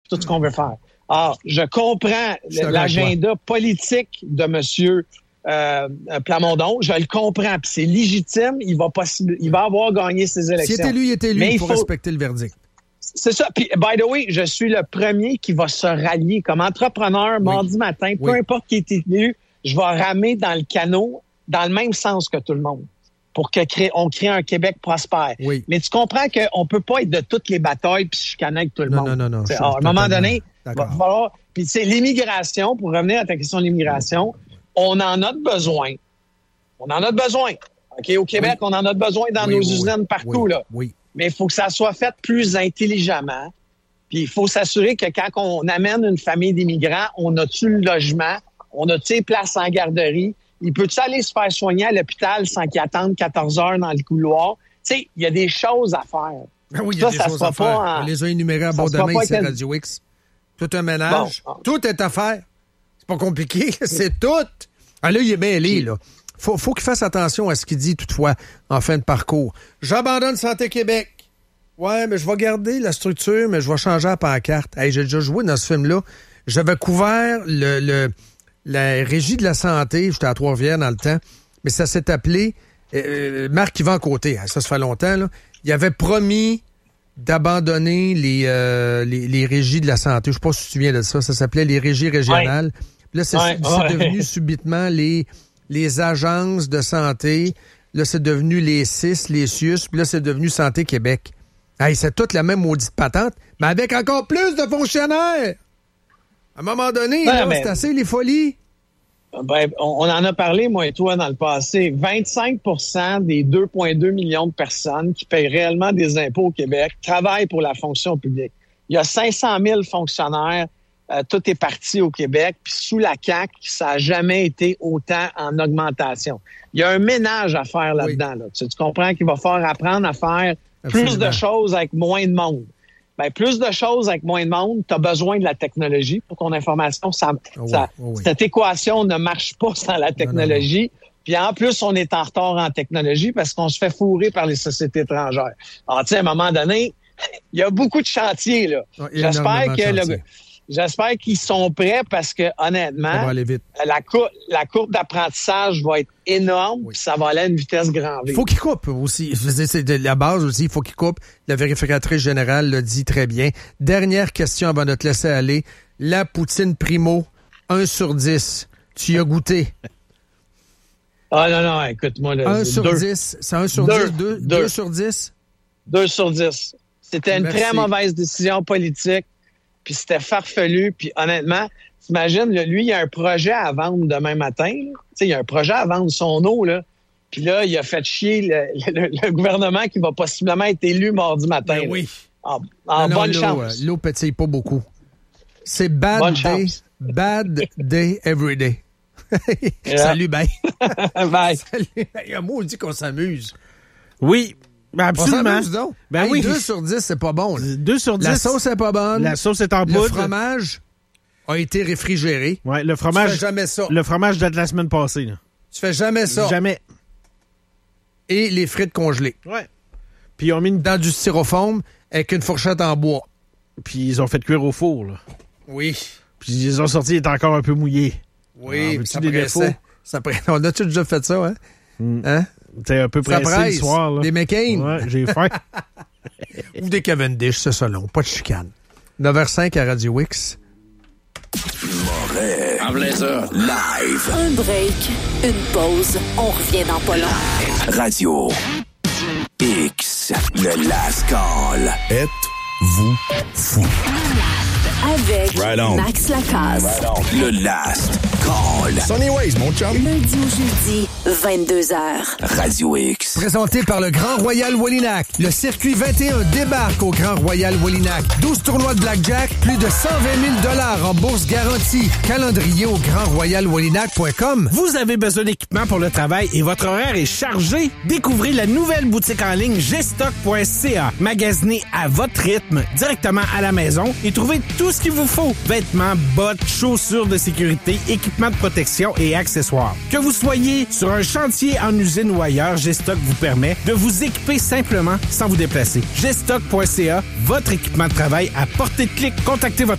tout ce qu'on veut faire. Alors, je comprends l'agenda politique de M. Plamondon. Je le comprends, puis c'est légitime. Il va avoir gagné ses élections. S'il est élu, il est élu. Mais il faut respecter le verdict. C'est ça. Puis, by the way, je suis le premier qui va se rallier. Comme entrepreneur, mardi matin, peu importe qui est élu, je vais ramer dans le canot dans le même sens que tout le monde pour on crée un Québec prospère. Oui. Mais tu comprends qu'on peut pas être de toutes les batailles puis chicaner avec tout le monde. Non. À un moment donné, il va falloir... Puis, c'est l'immigration, pour revenir à ta question de l'immigration, on en a besoin. On en a besoin. OK, au Québec, on en a besoin dans nos usines partout, là. Oui. Mais il faut que ça soit fait plus intelligemment. Puis il faut s'assurer que quand on amène une famille d'immigrants, on a-tu le logement, on a-tu les places en garderie, il peut-tu aller se faire soigner à l'hôpital sans qu'il attende 14 heures dans le couloir? Tu sais, il y a des choses à faire. Ah oui, il y a des choses à faire. On les a énumérées abondamment ici à Radio X. Tout un ménage. Bon. Tout est à faire. C'est pas compliqué. C'est tout. Ah là, il est mêlé, là. Faut qu'il fasse attention à ce qu'il dit, toutefois, en fin de parcours. J'abandonne Santé Québec. Ouais, mais je vais garder la structure, mais je vais changer la pancarte. Hey, j'ai déjà joué dans ce film-là. J'avais couvert la Régie de la santé. J'étais à Trois-Rivières dans le temps. Mais ça s'est appelé Marc-Yvan Côté. Ça fait longtemps, là. Il avait promis d'abandonner les régies de la santé. Je sais pas si tu te souviens de ça. Ça s'appelait les régies régionales. Ouais. Là, c'est devenu subitement les agences de santé. Là, c'est devenu les CIS, les CIUS. Puis là, c'est devenu Santé Québec. Hey, c'est toute la même maudite patente, mais avec encore plus de fonctionnaires. À un moment donné, c'est assez les folies. Ben, on en a parlé, moi et toi, dans le passé. 25% des 2,2 millions de personnes qui payent réellement des impôts au Québec travaillent pour la fonction publique. Il y a 500 000 fonctionnaires. Tout est parti au Québec. Puis sous la CAQ, ça n'a jamais été autant en augmentation. Il y a un ménage à faire là-dedans. Là. Tu comprends qu'il va falloir apprendre à faire plus de choses avec moins de monde. Ben, plus de choses avec moins de monde, tu as besoin de la technologie pour ton information. Cette équation ne marche pas sans la technologie. Puis en plus, on est en retard en technologie parce qu'on se fait fourrer par les sociétés étrangères. Alors, tu sais, à un moment donné, il y a beaucoup de chantiers, là. J'espère qu'ils sont prêts parce que, honnêtement, ça va aller vite. La courbe d'apprentissage va être énorme, puis ça va aller à une vitesse grand V. Il faut qu'ils coupent aussi. Je veux dire, c'est de la base aussi, il faut qu'ils coupent. La vérificatrice générale le dit très bien. Dernière question avant de te laisser aller. La poutine Primo, 1 sur 10. Tu y as goûté? Ah non, écoute-moi. 1 sur 10. C'est 1 sur 10? 2 sur 10? 2 sur 10. C'était une très mauvaise décision politique. Puis c'était farfelu. Puis honnêtement, t'imagines, lui, il a un projet à vendre demain matin. Tu sais, il a un projet à vendre son eau, là. Puis là, il a fait chier le gouvernement qui va possiblement être élu mardi matin. Ben oui. Bonne chance. L'eau pétille pas beaucoup. C'est bad day every day. Salut, bye. Bye. Salut. Il y a un mot dit qu'on s'amuse. Oui. Ben absolument. Ben oui. 2 sur 10, c'est pas bon. 2 sur 10. La sauce est pas bonne. La sauce est en poudre. Le fromage a été réfrigéré. Ouais, le fromage. Tu fais jamais ça. Le fromage date de la semaine passée, là. Tu fais jamais ça. Jamais. Et les frites congelées. Ouais. Puis ils ont mis dans du styrofoam avec une fourchette en bois. Puis ils ont fait cuire au four, là. Oui. Puis ils les ont sortis, il est encore un peu mouillé. Oui, puis ça pressait. On a-tu déjà fait ça, hein? Hein? T'es un peu pressé le soir, là. Des McCain. Ouais, j'ai faim. Ou des Cavendish, c'est ça long. Pas de chicane. 9h05 à Radio X. En plein ça. Live. Un break, une pause. On revient dans pas long. Radio X. Le last call. Êtes-vous fou? Avec Max Lacasse. Le last call. Sunny Ways, mon chum. Lundi au jeudi, 22h. Radio X. Présenté par le Grand Royal Wallinac. Le circuit 21 débarque au Grand Royal Wallinac. 12 tournois de blackjack, plus de 120 000 $ en bourse garantie. Calendrier au grandroyalwallinac.com. Vous avez besoin d'équipement pour le travail et votre horaire est chargé? Découvrez la nouvelle boutique en ligne gstock.ca. Magasinez à votre rythme, directement à la maison et trouvez tout ce qu'il vous faut. Vêtements, bottes, chaussures de sécurité, équipements de protection et accessoires. Que vous soyez sur un chantier, en usine ou ailleurs, Gstock vous permet de vous équiper simplement sans vous déplacer. Gstock.ca, votre équipement de travail à portée de clic. Contactez votre